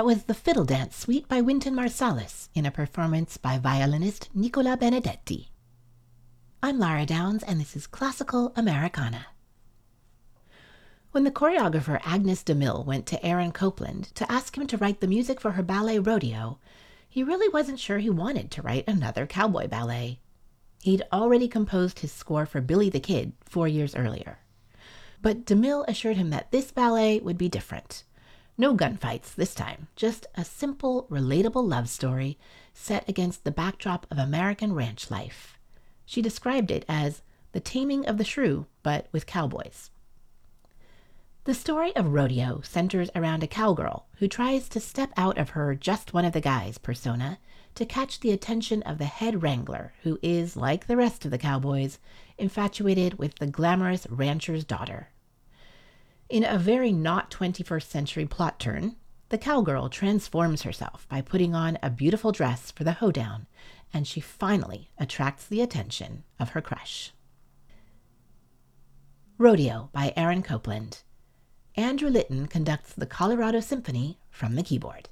That was the Fiddle Dance Suite by Wynton Marsalis in a performance by violinist Nicola Benedetti. I'm Lara Downs, and this is Classical Americana. When the choreographer Agnes DeMille went to Aaron Copland to ask him to write the music for her ballet Rodeo, he really wasn't sure he wanted to write another cowboy ballet. He'd already composed his score for Billy the Kid 4 years earlier. But DeMille assured him that this ballet would be different. No gunfights this time, just a simple, relatable love story set against the backdrop of American ranch life. She described it as the taming of the shrew, but with cowboys. The story of Rodeo centers around a cowgirl who tries to step out of her just one of the guys persona to catch the attention of the head wrangler, who is, like the rest of the cowboys, infatuated with the glamorous rancher's daughter. In a very not 21st century plot turn, the cowgirl transforms herself by putting on a beautiful dress for the hoedown, and she finally attracts the attention of her crush. Rodeo by Aaron Copland. Andrew Litton conducts the Colorado Symphony from the keyboard.